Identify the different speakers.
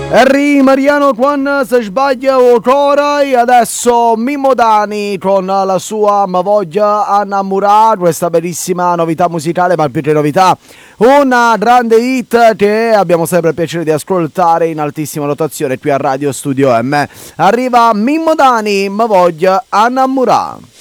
Speaker 1: Harry Mariano quan se sbaglia o corai, adesso Mimmo Dani con la sua Ma voglia innamorare, questa bellissima novità musicale, ma più che novità una grande hit che abbiamo sempre il piacere di ascoltare in altissima rotazione qui a Radio Studio M. Arriva Mimmo Dani, Ma voglia innamorare.